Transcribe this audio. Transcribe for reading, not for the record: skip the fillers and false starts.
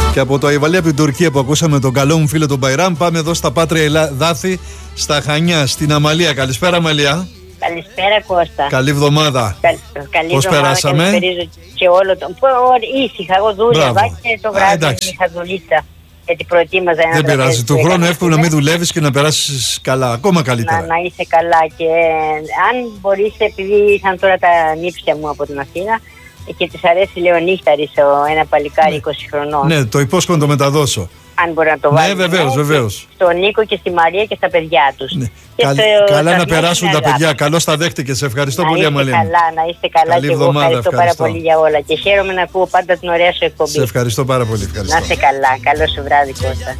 Και από το Αϊβαλία, από την Τουρκία που ακούσαμε τον καλό μου φίλο τον Μπαϊράμ, πάμε εδώ στα Πάτρια Δάφη, στα Χανιά, στην Αμαλία. Καλησπέρα, Αμαλία. Καλησπέρα, Κώστα. Καλή εβδομάδα. Πώς περάσαμε? Καλησπέριζω και όλο τον. Ήσυχα, εγώ δούλευα και το βράδυ είχα δουλίτσα. Γιατί προετοίμαζα ένα. Δεν πειράζει. Του χρόνου εύκολο να μην δουλεύεις και να περάσεις καλά. Ακόμα καλύτερα. Να είσαι καλά. Και αν μπορείς, επειδή ήρθαν τώρα τα νύψια μου από την Αθήνα και της αρέσει Λεωνύχταρης, ένα παλικάρι 20 χρονών. Ναι, το υπόσχομαι να το μεταδώσω. Αν μπορεί να το βάλει. Ναι, βεβαίως. Στον Νίκο και στη Μαρία και στα παιδιά τους. Ναι. Καλά να περάσουν τα παιδιά. Καλώς τα δέχτηκες. Σε ευχαριστώ πολύ, Αμαλία. Να είστε καλά. Καλή και εγώ ευχαριστώ πάρα πολύ για όλα. Και χαίρομαι να ακούω πάντα την ωραία σου εκπομπή. Σε ευχαριστώ πάρα πολύ. Να είστε καλά. Καλό σου βράδυ, Κώστα.